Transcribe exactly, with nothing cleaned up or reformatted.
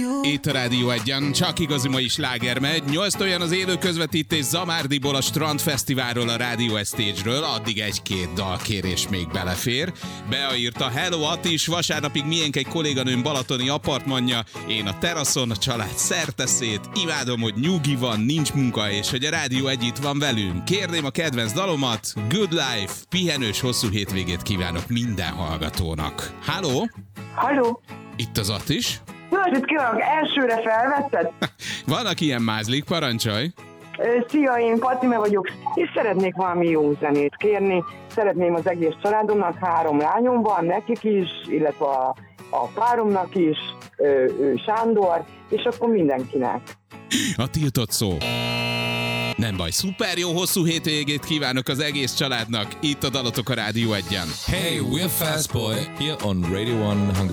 Itt a Rádió Egyen, csak igazi mai sláger megy. Nyolc olyan az élő közvetítés Zamárdiból, a Strandfesztiválról, a Rádió Stage-ről, addig egy-két dalkérés még belefér. Bea írta, hello Atis, vasárnapig miénk egy kolléganőm balatoni apartmanja, én a teraszon, a család szerteszét, imádom, hogy nyugi van, nincs munka, és hogy a Rádió Egy itt van velünk. Kérném a kedvenc dalomat, Good Life, pihenős hosszú hétvégét kívánok minden hallgatónak. Halló? Halló? Itt az Attis. Jó, hogy kívánok, elsőre felvetted? Vannak ilyen mázlik, parancsolj! Szia, én Fatime vagyok, és szeretnék valami jó zenét kérni. Szeretném az egész családomnak, három lányom van, nekik is, illetve a, a páromnak is, ő, ő Sándor, és akkor mindenkinek. A tiltott szó. Nem baj, szuper jó hosszú hétvégét kívánok az egész családnak. Itt a dalotok a Rádió Egyen. Hey, we're Fast Boy here on Radio One Hungary.